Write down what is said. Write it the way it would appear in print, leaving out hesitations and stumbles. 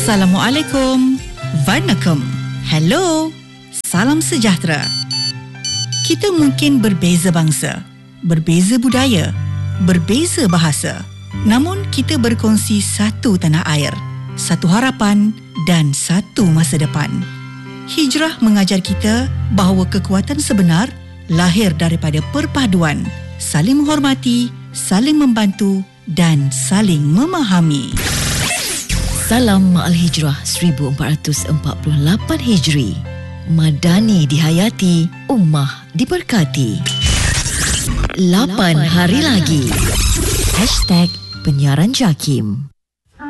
Assalamualaikum. Vanakkam. Hello. Salam sejahtera. Kita mungkin berbeza bangsa, berbeza budaya, berbeza bahasa. Namun kita berkongsi satu tanah air, satu harapan dan satu masa depan. Hijrah mengajar kita bahawa kekuatan sebenar lahir daripada perpaduan, saling menghormati, saling membantu dan saling memahami. Salam Ma'al Hijrah 1448 Hijri. Madani dihayati, ummah diberkati. 8 hari lagi. #Penyiaran JAKIM.